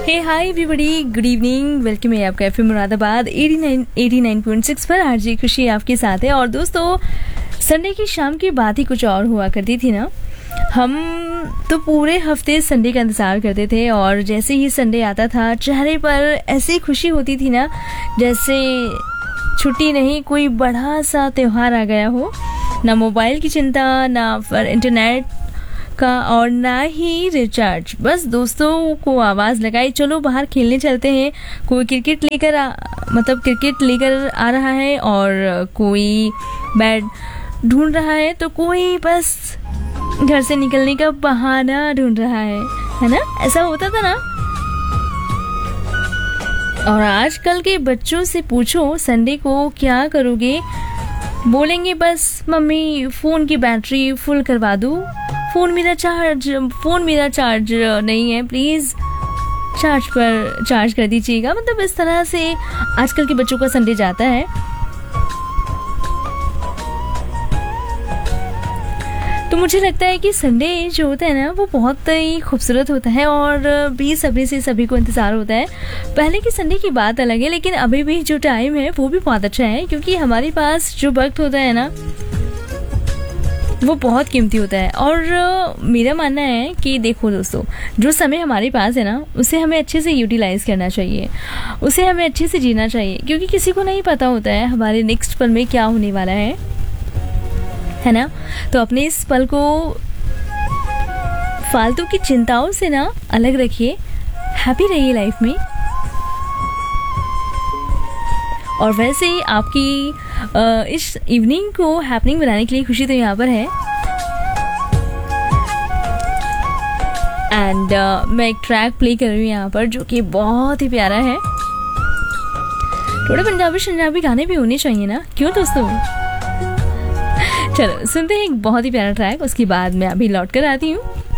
हे hi everybody, good evening. Welcome है आपका FM Moradabad 89.6 पर। आरजे खुशी आपके साथ है। और दोस्तों, संडे की शाम की बात ही कुछ और हुआ करती थी ना। हम तो पूरे हफ्ते संडे का इंतज़ार करते थे और जैसे ही संडे आता था चेहरे पर ऐसी खुशी होती थी ना जैसे छुट्टी नहीं, कोई बड़ा सा त्यौहार आ गया हो। ना मोबाइल की चिंता, ना फिर इंटरनेट का और ना ही रिचार्ज। बस दोस्तों को आवाज़ लगाई, चलो बाहर खेलने चलते हैं। कोई क्रिकेट लेकर आ रहा है और कोई बैट ढूंढ रहा है, तो कोई बस घर से निकलने का बहाना ढूंढ रहा है ना। ऐसा होता था ना। और आजकल के बच्चों से पूछो संडे को क्या करोगे, बोलेंगे बस मम्मी फ़ोन की बैटरी फुल करवा दो, फ़ोन मेरा चार्ज नहीं है, प्लीज़ चार्ज कर दीजिएगा। मतलब इस तरह से आजकल के बच्चों का संडे जाता है। तो मुझे लगता है कि संडे जो होता है ना वो बहुत ही खूबसूरत होता है और बेसब्री से सभी को इंतज़ार होता है। पहले की संडे की बात अलग है, लेकिन अभी भी जो टाइम है वो भी बहुत अच्छा है, क्योंकि हमारे पास जो वक्त होता है ना वो बहुत कीमती होता है। और मेरा मानना है कि देखो दोस्तों, जो समय हमारे पास है ना उसे हमें अच्छे से यूटिलाइज़ करना चाहिए, उसे हमें अच्छे से जीना चाहिए, क्योंकि किसी को नहीं पता होता है हमारे नेक्स्ट पल में क्या होने वाला है ना। तो अपने इस पल को फालतू की चिंताओं से ना अलग रखिए, हैप्पी रहिए लाइफ में। और वैसे ही आपकी इस इवनिंग को हैपनिंग बनाने के लिए खुशी तो यहाँ पर है। एंड मैं एक ट्रैक प्ले कर रही हूँ यहाँ पर जो कि बहुत ही प्यारा है। थोड़े पंजाबी गाने भी होने चाहिए ना, क्यों दोस्तों। चलो सुनते हैं एक बहुत ही प्यारा ट्रैक, उसके बाद मैं अभी लौट कर आती हूँ।